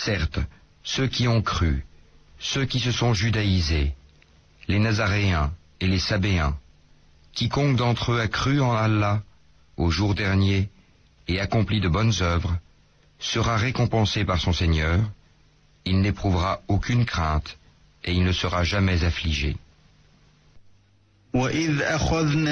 Certes, ceux qui ont cru, ceux qui se sont judaïsés, les Nazaréens et les Sabéens, quiconque d'entre eux a cru en Allah au jour dernier et accompli de bonnes œuvres, sera récompensé par son Seigneur, il n'éprouvera aucune crainte et il ne sera jamais affligé. وَإِذْ أَخَذْنَا